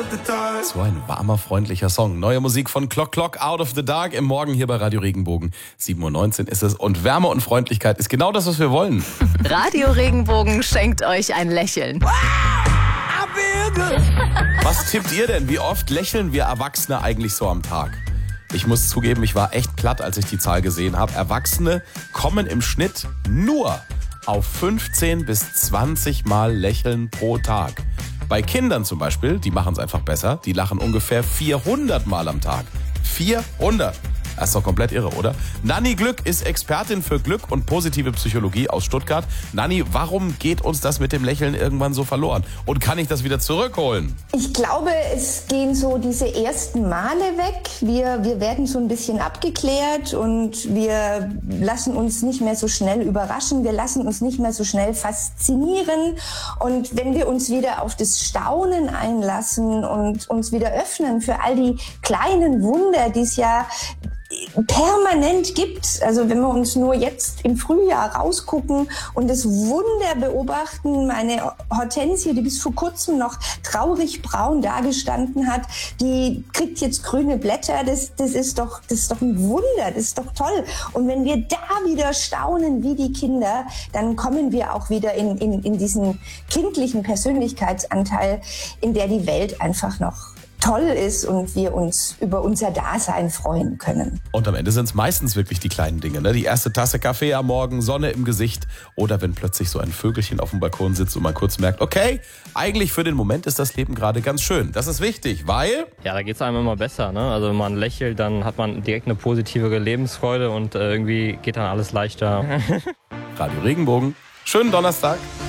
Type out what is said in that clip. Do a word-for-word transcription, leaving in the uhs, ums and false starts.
So ein warmer, freundlicher Song. Neue Musik von Clock Clock, Out of the Dark im Morgen hier bei Radio Regenbogen. sieben Uhr neunzehn ist es und Wärme und Freundlichkeit ist genau das, was wir wollen. Radio Regenbogen schenkt euch ein Lächeln. Was tippt ihr denn? Wie oft lächeln wir Erwachsene eigentlich so am Tag? Ich muss zugeben, ich war echt platt, als ich die Zahl gesehen habe. Erwachsene kommen im Schnitt nur auf fünfzehn bis zwanzig Mal lächeln pro Tag. Bei Kindern zum Beispiel, die machen es einfach besser, die lachen ungefähr vierhundert Mal am Tag. vierhundert! Das ist doch komplett irre, oder? Nanni Glück ist Expertin für Glück und positive Psychologie aus Stuttgart. Nanni, warum geht uns das mit dem Lächeln irgendwann so verloren? Und kann ich das wieder zurückholen? Ich glaube, es gehen so diese ersten Male weg. Wir, wir werden so ein bisschen abgeklärt und wir lassen uns nicht mehr so schnell überraschen. Wir lassen uns nicht mehr so schnell faszinieren. Und wenn wir uns wieder auf das Staunen einlassen und uns wieder öffnen für all die kleinen Wunder, die es ja permanent gibt. Also wenn wir uns nur jetzt im Frühjahr rausgucken und das Wunder beobachten, meine Hortensie, die bis vor kurzem noch traurig braun dagestanden hat, die kriegt jetzt grüne Blätter. Das, das ist doch, das ist doch ein Wunder, das ist doch toll. Und wenn wir da wieder staunen wie die Kinder, dann kommen wir auch wieder in, in, in diesen kindlichen Persönlichkeitsanteil, in der die Welt einfach noch toll ist und wir uns über unser Dasein freuen können. Und am Ende sind es meistens wirklich die kleinen Dinge, ne? Die erste Tasse Kaffee am Morgen, Sonne im Gesicht oder wenn plötzlich so ein Vögelchen auf dem Balkon sitzt und man kurz merkt, okay, eigentlich für den Moment ist das Leben gerade ganz schön. Das ist wichtig, weil... Ja, da geht es einem immer besser, ne? Also wenn man lächelt, dann hat man direkt eine positivere Lebensfreude und äh, irgendwie geht dann alles leichter. Radio Regenbogen, schönen Donnerstag.